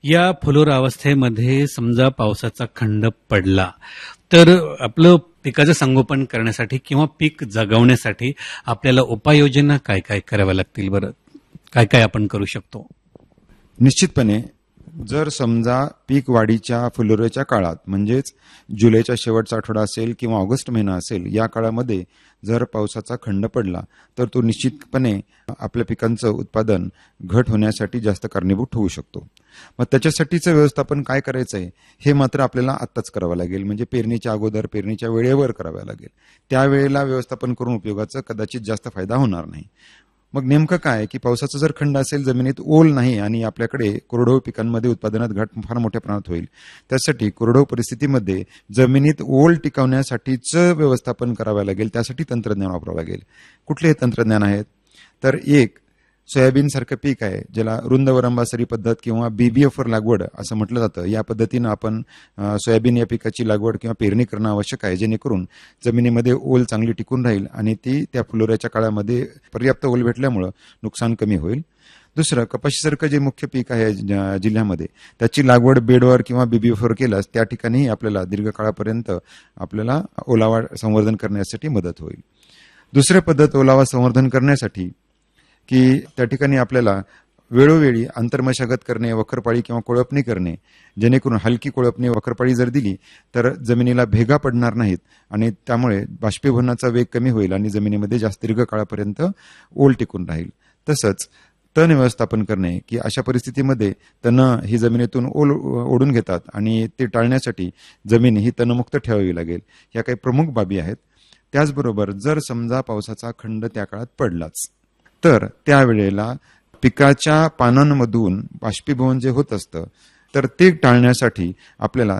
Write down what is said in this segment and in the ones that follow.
या फुलोर अवस्थेमध्ये समजा पावसाचा खंड पडला तर आपलं पिकाचं संगोपन करण्यासाठी किंवा पीक जगवण्यासाठी आपल्याला उपाययोजना काय काय कराव्या लागतील बरं? काय काय आपण करू शकतो? निश्चितपणे जर समजा पीक वाढीच्या फुलोऱ्याच्या काळात म्हणजेच जुलैचा शेवटचा आठवडा असेल किंवा ऑगस्ट महिना असेल, या काळामध्ये जर पावसाचा खंड पडला तर तो निश्चितपणे आपल्या पिकांचं उत्पादन घट होण्यासाठी जास्त कारणीभूत होऊ शकतो. मग त्याच्यासाठीचं व्यवस्थापन काय करायचं आहे हे मात्र आपल्याला आत्ताच करावं लागेल. म्हणजे पेरणीच्या अगोदर, पेरणीच्या वेळेवर करावं लागेल. त्यावेळेला व्यवस्थापन करून उपयोगाचा कदाचित जास्त फायदा होणार नाही. मग नेमकं काय की पावसाचा जर खंड असेल, जमिनीत ओल नाही आणि आपल्याकडे कोरडवाहू पिकांमध्ये उत्पादनात घट फार मोठ्या प्रमाणात होईल. त्यासाठी कोरडवाहू परिस्थितीमध्ये जमिनीत ओल टिकवण्यासाठीच व्यवस्थापन करावं लागेल. त्यासाठी तंत्रज्ञान वापरावं लागेल. कुठले हे तंत्रज्ञान आहेत? तर एक सोयाबीन सारखं पीक आहे ज्याला रुंद वरंबासरी पद्धत किंवा बीबीएफवर लागवड असं म्हटलं जातं. या पद्धतीनं आपण सोयाबीन या पिकाची लागवड किंवा पेरणी करणं आवश्यक आहे, जेणेकरून जमिनीमध्ये ओल चांगली टिकून राहील आणि ती त्या फुलोऱ्याच्या काळामध्ये पर्याप्त ओल भेटल्यामुळं नुकसान कमी होईल. दुसरं, कपाशीसारखं जे मुख्य पीक आहे जिल्ह्यामध्ये त्याची लागवड बेडवर किंवा बीबीएफवर केल्यास त्या ठिकाणी आपल्याला दीर्घकाळापर्यंत आपल्याला ओलावा संवर्धन करण्यासाठी मदत होईल. दुसरी पद्धत ओलावा संवर्धन करण्यासाठी की त्या ठिकाणी आपल्याला वेळोवेळी आंतरमशागत करणे, वखरपाळी किंवा कोळपणी करणे, जेणेकरून हलकी कोळपणी वखरपाळी जर दिली तर जमिनीला भेगा पडणार नाहीत आणि त्यामुळे बाष्पीभवनाचा वेग कमी होईल आणि जमिनीमध्ये जास्त दीर्घकाळापर्यंत ओल टिकून राहील. तसंच तण व्यवस्थापन करणे की अशा परिस्थितीमध्ये तण ही जमिनीतून ओल ओढून घेतात आणि ते टाळण्यासाठी जमीन ही तणमुक्त ठेवावी लागेल. या काही प्रमुख बाबी आहेत. त्याचबरोबर जर समजा पावसाचा खंड त्या काळात पडलाच तर त्यावेळेला पिकाच्या पानांमधून बाष्पीभवन जे होत असतं तर ते टाळण्यासाठी आपल्याला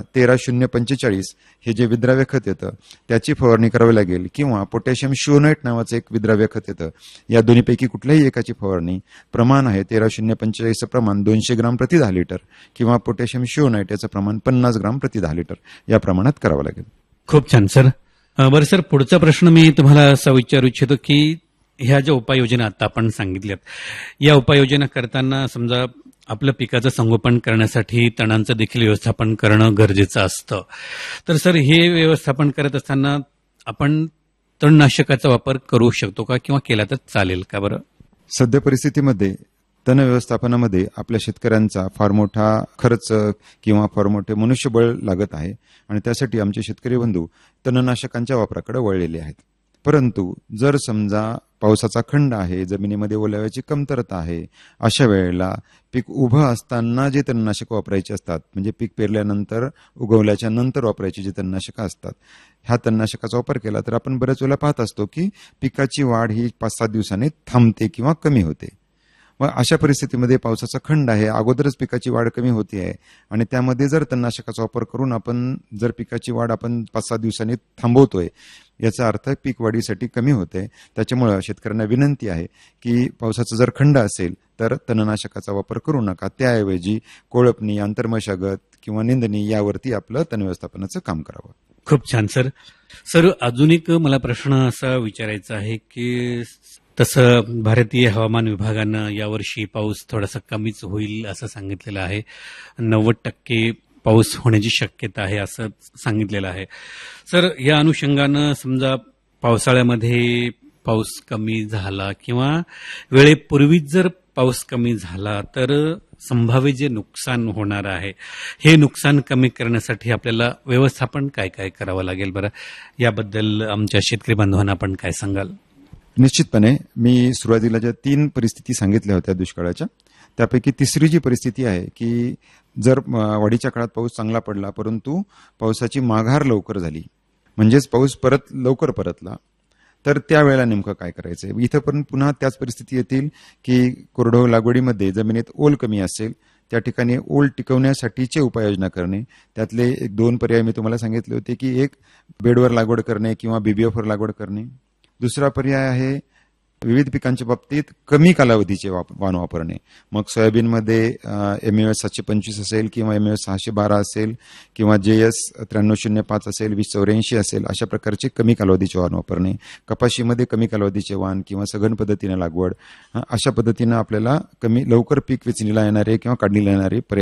13-0-45 हे जे विद्राव्य खत येतं त्याची फवारणी करावी लागेल किंवा पोटॅशियम शिओनाइट नावाचं एक विद्राव्य खत येतं. या दोन्हीपैकी कुठल्याही एकाची फवारणी, प्रमाण आहे 13-0-45 प्रमाण 200 ग्राम प्रति 10 लिटर किंवा पोटॅशियम शिओनाइट याचं प्रमाण 50 ग्राम प्रति 10 लिटर या प्रमाणात करावं लागेल. खूप छान सर. बरं सर, पुढचा प्रश्न मी तुम्हाला असा विचारू इच्छितो की ह्या ज्या उपाययोजना आता आपण सांगितल्यात, या उपाययोजना करताना समजा आपलं पिकाचं संगोपन करण्यासाठी तणांचं देखील व्यवस्थापन करणं गरजेचं असतं. तर सर, हे व्यवस्थापन करत असताना आपण तणनाशकाचा वापर करू शकतो का किंवा केला तर चालेल का बरं? सध्या परिस्थितीमध्ये तण व्यवस्थापनामध्ये आपल्या शेतकऱ्यांचा फार मोठा खर्च किंवा फार मोठे मनुष्यबळ लागत आहे आणि त्यासाठी आमचे शेतकरी बंधू तणनाशकांच्या वापराकडे वळलेले आहेत. परंतु जर समजा पावसाचा खंड आहे, जमिनीमध्ये ओलाव्याची कमतरता आहे, अशा वेळेला पीक उभं असताना जे तणनाशक वापरायचे असतात, म्हणजे पीक पेरल्यानंतर उगवल्याच्या नंतर वापरायची जे तणनाशकं असतात, ह्या तणनाशकाचा वापर केला तर आपण बऱ्याच वेळेला पाहत असतो की पिकाची वाढ ही 5-7 दिवसांनी थांबते किंवा कमी होते. मग अशा परिस्थितीमध्ये पावसाचा खंड आहे, अगोदरच पिकाची वाढ कमी होती आहे आणि त्यामध्ये जर तणनाशकाचा वापर करून आपण जर पिकाची वाढ आपण 5-7 दिवसांनी थांबवतोय, याचा अर्थ पीक वाढीसाठी कमी होते. त्याच्यामुळे शेतकऱ्यांना विनंती आहे की पावसाचा जर खंड असेल तर तणनाशकाचा वापर करू नका. त्याऐवजी कोळपणी, आंतरमशागत किंवा निंदणी यावरती आपलं तण व्यवस्थापनाचं काम करावं. खूप छान सर. सर, अजून एक मला प्रश्न असा विचारायचा आहे की तसं भारतीय हवामान विभागानं यावर्षी पाऊस थोडासा कमीच होईल असं सांगितलेलं आहे. 90% पाऊस होण्याची शक्यता आहे असं सांगितलेलं आहे. सर, या अनुषंगानं समजा पावसाळ्यामध्ये पाऊस कमी झाला किंवा वेळेपूर्वीच जर पाऊस कमी झाला तर संभाव्य जे नुकसान होणार आहे, हे नुकसान कमी करण्यासाठी आपल्याला व्यवस्थापन काय काय करावं लागेल बरं? याबद्दल आमच्या शेतकरी बांधवांना आपण काय सांगाल? निश्चितपणे मी सुरुवातीला ज्या 3 परिस्थिती सांगितल्या होत्या दुष्काळाच्या, त्यापैकी तिसरी जी परिस्थिती आहे की जर वाढीच्या काळात पाऊस चांगला पडला परंतु पावसाची माघार लवकर झाली, म्हणजेच पाऊस लवकर परतला, तर त्यावेळेला नेमकं काय करायचं? इथं पण पुन्हा त्याच परिस्थिती येतील की कोरडवाहू लागवडीमध्ये जमिनीत ओल कमी असेल, त्या ठिकाणी ओल टिकवण्यासाठीचे उपाययोजना करणे. त्यातले 1-2 पर्याय मी तुम्हाला सांगितले होते की एक बेडवर लागवड करणे किंवा बीबीएफवर लागवड करणे. दुसरा पर्याय आहे विविध पिकांच्या बाबतीत कमी कालावधीचे वाण वापरणे. मग सोयाबीनमध्ये MES 725 असेल किंवा MES 612 असेल किंवा JS 9305 असेल, 2084 असेल, अशा प्रकारचे कमी कालावधीचे वाण वापरणे. कपाशीमध्ये कमी कालावधीचे वाण किंवा सघन पद्धतीने लागवड, अशा पद्धतीनं आपल्याला लवकर पीक वेचणीला येणारे किंवा काढणीला येणारे पर्याय